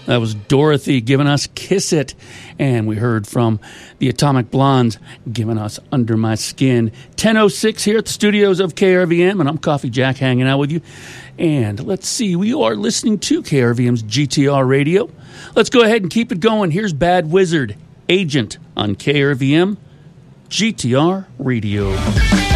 That was Dorothy giving us Kiss It. And we heard from the Atomic Blondes giving us Under My Skin. 10:06 here at the studios of KRVM, and I'm Coffee Jack hanging out with you. And let's see, we are listening to KRVM's GTR Radio. Let's go ahead and keep it going. Here's Bad Wizard, Agent on KRVM GTR Radio.